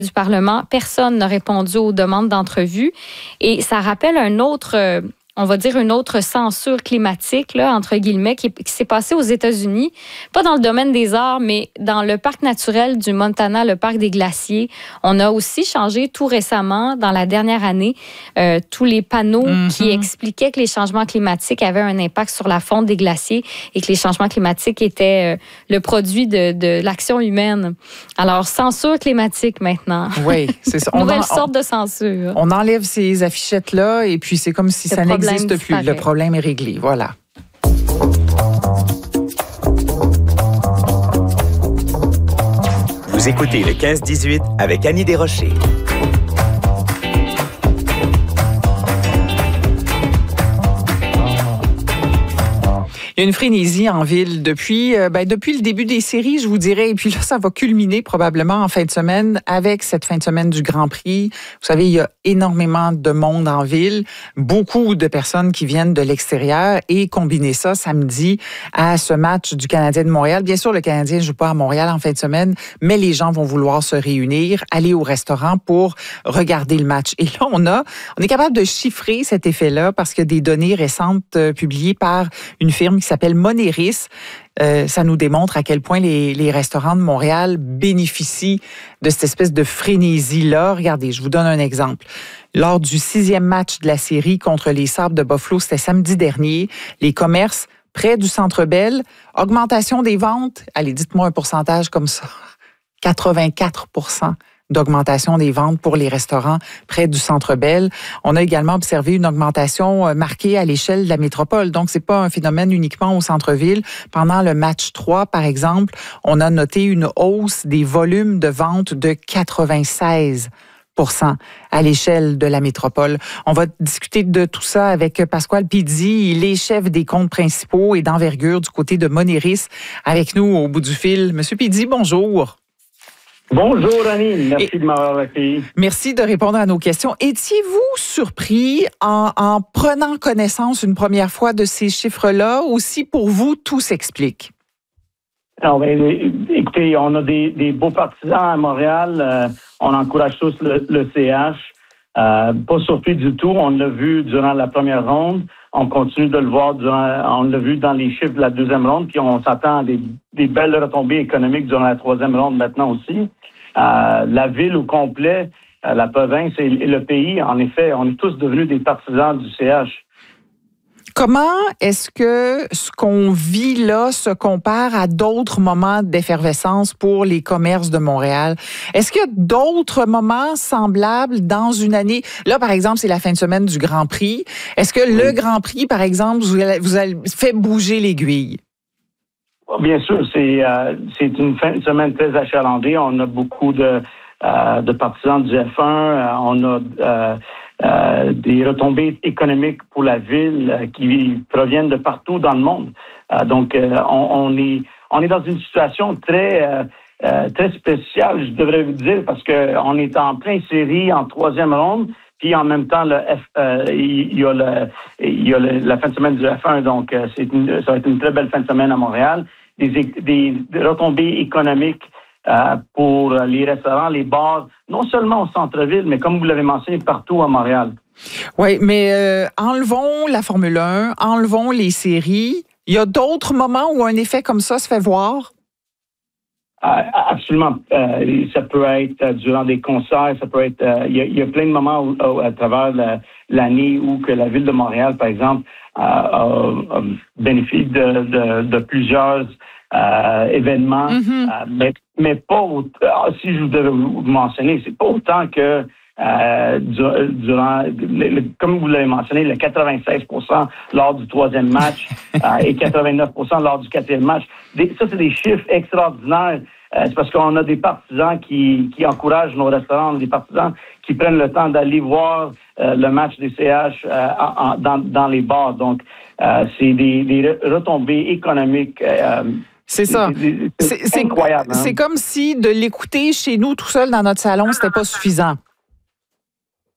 du Parlement, personne n'a répondu aux demandes d'entrevue. Et ça rappelle on va dire une autre censure climatique, là, entre guillemets, qui s'est passée aux États-Unis, pas dans le domaine des arts, mais dans le parc naturel du Montana, le parc des glaciers. On a aussi changé tout récemment, dans la dernière année, tous les panneaux qui expliquaient que les changements climatiques avaient un impact sur la fonte des glaciers et que les changements climatiques étaient le produit de l'action humaine. Alors, censure climatique maintenant. Oui, c'est ça. Nouvelle sorte de censure. On enlève ces affichettes-là et puis c'est comme si ça n'existe plus. Le problème est réglé. Voilà. Vous écoutez le 15-18 avec Annie Desrochers. Il y a une frénésie en ville depuis le début des séries, je vous dirais. Et puis là, ça va culminer probablement en fin de semaine avec cette fin de semaine du Grand Prix. Vous savez, il y a énormément de monde en ville, beaucoup de personnes qui viennent de l'extérieur et combiner ça samedi à ce match du Canadien de Montréal. Bien sûr, le Canadien ne joue pas à Montréal en fin de semaine, mais les gens vont vouloir se réunir, aller au restaurant pour regarder le match. Et là, on est capable de chiffrer cet effet-là parce que des données récentes publiées par une firme qui s'appelle Moneris. Ça nous démontre à quel point les restaurants de Montréal bénéficient de cette espèce de frénésie-là. Regardez, je vous donne un exemple. Lors du 6e match de la série contre les Sabres de Buffalo, c'était samedi dernier, les commerces près du Centre Bell, augmentation des ventes, allez, dites-moi un pourcentage comme ça, 84% d'augmentation des ventes pour les restaurants près du Centre Bell. On a également observé une augmentation marquée à l'échelle de la métropole. Donc, c'est pas un phénomène uniquement au centre-ville. Pendant le match 3, par exemple, on a noté une hausse des volumes de vente de 96% à l'échelle de la métropole. On va discuter de tout ça avec Pasquale Pizzi. Il est chef des comptes principaux et d'envergure du côté de Moneris. Avec nous au bout du fil. Monsieur Pizzi, bonjour. Bonjour Annie, merci de m'avoir accueilli. Merci de répondre à nos questions. Étiez-vous surpris en prenant connaissance une première fois de ces chiffres-là ou si pour vous tout s'explique? Alors, écoutez, on a des beaux partisans à Montréal. On encourage tous le CH. Pas surpris du tout. On l'a vu durant la première ronde. On continue de le voir on l'a vu dans les chiffres de la deuxième ronde. Puis on s'attend à des belles retombées économiques durant la troisième ronde maintenant aussi. La ville au complet, la province et le pays, en effet, on est tous devenus des partisans du CH. Comment est-ce que ce qu'on vit là se compare à d'autres moments d'effervescence pour les commerces de Montréal? Est-ce qu'il y a d'autres moments semblables dans une année? Là, par exemple, c'est la fin de semaine du Grand Prix. Est-ce que le Grand Prix, par exemple, vous avez fait bouger l'aiguille? Bien sûr, c'est une fin de semaine très achalandée. On a beaucoup de partisans du F1. On a des retombées économiques pour la ville qui proviennent de partout dans le monde. Donc, on est dans une situation très spéciale, je devrais vous dire, parce que on est en plein série en troisième ronde. Puis en même temps, il y a la fin de semaine du F1, donc ça va être une très belle fin de semaine à Montréal. Des retombées économiques pour les restaurants, les bars, non seulement au centre-ville, mais comme vous l'avez mentionné, partout à Montréal. Oui, mais enlevons la Formule 1, enlevons les séries. Il y a d'autres moments où un effet comme ça se fait voir? Absolument. Ça peut être durant des concerts, ça peut être. Il y a plein de moments à travers l'année où que la ville de Montréal, par exemple, bénéficie de plusieurs événements, mais pas autant. Si je devais vous mentionner, c'est pas autant que durant, comme vous l'avez mentionné, le 96% lors du troisième match et 89% lors du quatrième match. Ça, c'est des chiffres extraordinaires. C'est parce qu'on a des partisans qui encouragent nos restaurants, des partisans qui prennent le temps d'aller voir le match des CH dans les bars. Donc, c'est des retombées économiques. C'est ça. C'est incroyable. C'est comme si de l'écouter chez nous tout seul dans notre salon, c'était pas suffisant.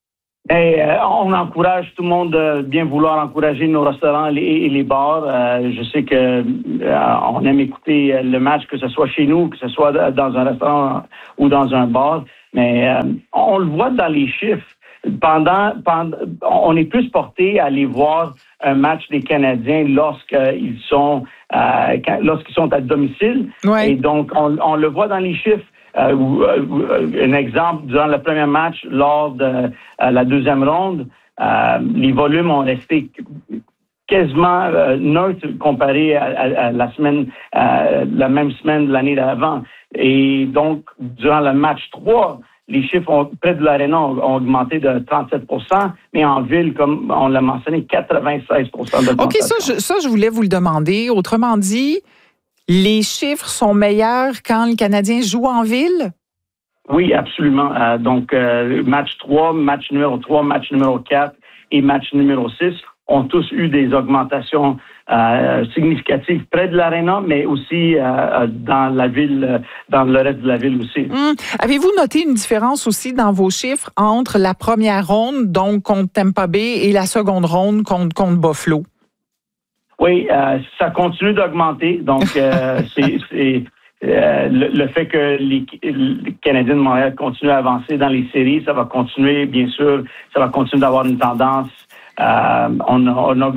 On encourage tout le monde de bien vouloir encourager nos restaurants et les bars. Je sais que on aime écouter le match, que ce soit chez nous, que ce soit dans un restaurant ou dans un bar. Mais on le voit dans les chiffres. On est plus porté à aller voir un match des Canadiens lorsqu'ils sont à domicile. Ouais. Et donc, on le voit dans les chiffres. Un exemple, durant le premier match, lors de la deuxième ronde, les volumes ont resté quasiment neutres comparé à la même semaine de l'année d'avant. Et donc, durant le match 3, les chiffres près de l'Arena ont augmenté de 37%, mais en ville, comme on l'a mentionné, 96% d'augmentation. OK, ça, je voulais vous le demander. Autrement dit, les chiffres sont meilleurs quand le Canadien joue en ville? Oui, absolument. Donc, match 3, match numéro 3, match numéro 4 et match numéro 6 ont tous eu des augmentations significatives près de l'Arena, mais aussi dans la ville, dans le reste de la ville aussi. Avez-vous noté une différence aussi dans vos chiffres entre la première ronde, donc contre Tampa Bay, et la seconde ronde contre Buffalo? Oui, ça continue d'augmenter. Donc, c'est le fait que les Canadiens de Montréal continuent à avancer dans les séries, ça va continuer, bien sûr, ça va continuer d'avoir une tendance. On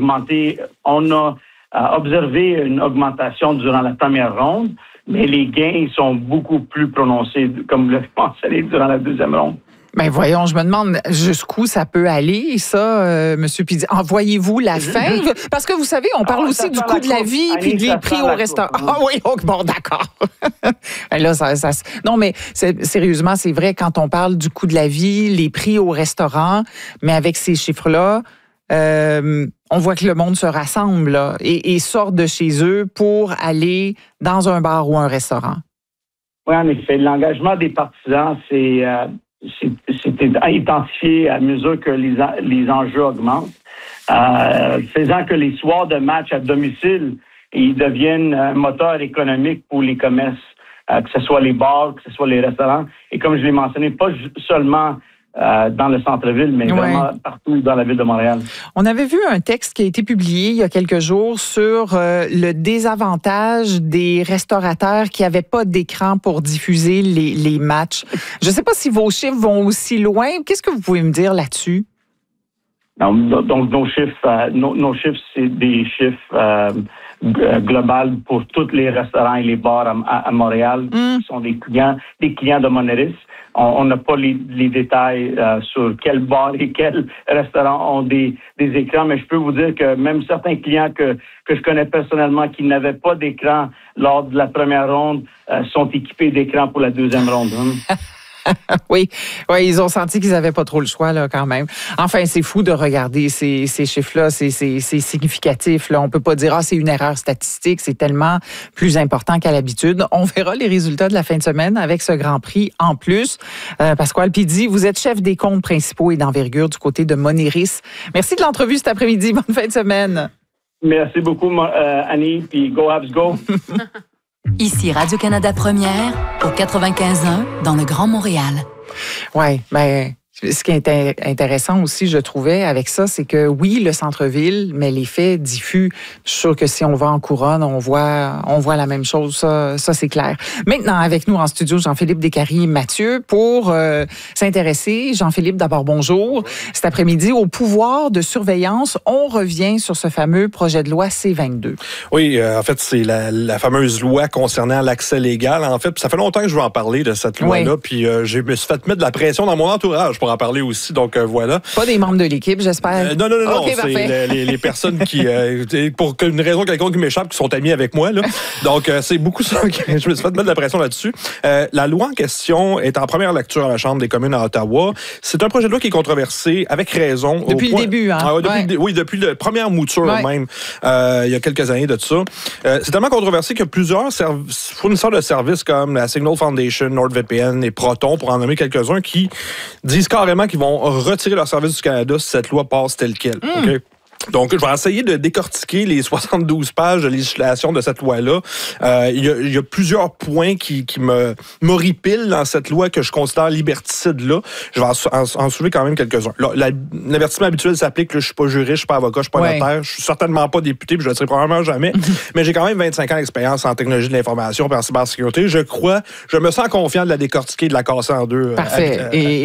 a observé une augmentation durant la première ronde, mais les gains sont beaucoup plus prononcés, comme vous l'avez mentionné, durant la deuxième ronde. Ben voyons, je me demande jusqu'où ça peut aller, ça, Monsieur Pidi. Envoyez-vous la fin? Parce que vous savez, on parle aussi du coût de la vie puis des prix au restaurant. Ah oui, oh, bon, d'accord. Là, non, mais sérieusement, c'est vrai, quand on parle du coût de la vie, les prix au restaurant, mais avec ces chiffres-là, on voit que le monde se rassemble là, et sort de chez eux pour aller dans un bar ou un restaurant. Oui, en effet. L'engagement des partisans, c'est identifié à mesure que les enjeux augmentent, faisant que les soirs de match à domicile, ils deviennent un moteur économique pour les commerces, que ce soit les bars, que ce soit les restaurants. Et comme je l'ai mentionné, pas seulement dans le centre-ville, mais vraiment partout dans la ville de Montréal. On avait vu un texte qui a été publié il y a quelques jours sur le désavantage des restaurateurs qui n'avaient pas d'écran pour diffuser les matchs. Je ne sais pas si vos chiffres vont aussi loin. Qu'est-ce que vous pouvez me dire là-dessus? Donc, nos chiffres, c'est des chiffres globaux pour tous les restaurants et les bars à Montréal qui sont des clients de Moneris. On n'a pas les détails sur quel bar et quel restaurant ont des écrans, mais je peux vous dire que même certains clients que je connais personnellement qui n'avaient pas d'écran lors de la première ronde sont équipés d'écran pour la deuxième ronde. Oui, ils ont senti qu'ils n'avaient pas trop le choix là quand même. Enfin, c'est fou de regarder ces chiffres-là, c'est significatif. Là. On peut pas dire c'est une erreur statistique, c'est tellement plus important qu'à l'habitude. On verra les résultats de la fin de semaine avec ce Grand Prix en plus. Pasquale Pidi, vous êtes chef des comptes principaux et d'envergure du côté de Moneris. Merci de l'entrevue cet après-midi. Bonne fin de semaine. Merci beaucoup, Annie, puis go Habs go. Ici Radio-Canada Première, au 95.1, dans le Grand Montréal. Oui, mais ce qui est intéressant aussi, je trouvais, avec ça, c'est que oui, le centre-ville, mais les faits diffus. Je suis sûr que si on va en couronne, on voit la même chose. Ça c'est clair. Maintenant, avec nous en studio, Jean-Philippe Descaries-Mathieu pour s'intéresser. Jean-Philippe, d'abord, bonjour. Cet après-midi, au pouvoir de surveillance, on revient sur ce fameux projet de loi C-22. Oui, en fait, c'est la fameuse loi concernant l'accès légal. En fait, ça fait longtemps que je veux en parler de cette loi-là, puis je me suis fait mettre de la pression dans mon entourage pour en parler aussi, donc voilà. Pas des membres de l'équipe, j'espère. Non, okay, c'est les personnes qui, pour une raison quelconque qui m'échappe, qui sont amies avec moi, là. Donc, c'est beaucoup ça que je me suis fait mettre de la pression là-dessus. La loi en question est en première lecture à la Chambre des communes à Ottawa. C'est un projet de loi qui est controversé, avec raison. Depuis le début, hein? Oui, depuis la première mouture même, il y a quelques années de ça. C'est tellement controversé que plusieurs fournisseurs de services comme la Signal Foundation, NordVPN et Proton, pour en nommer quelques-uns, qui disent carrément qu'ils vont retirer leur service du Canada si cette loi passe telle quelle. Okay? Donc, je vais essayer de décortiquer les 72 pages de législation de cette loi-là. Il y a plusieurs points qui m'horripilent dans cette loi que je considère liberticide-là. Je vais en soulever quand même quelques-uns. L'avertissement habituel s'applique. Là, je suis pas juriste, je suis pas avocat, je suis pas notaire, je suis certainement pas député, puis je le serai probablement jamais. Mais j'ai quand même 25 ans d'expérience en technologie de l'information et en cybersécurité. Je me sens confiant de la décortiquer, de la casser en deux. Parfait.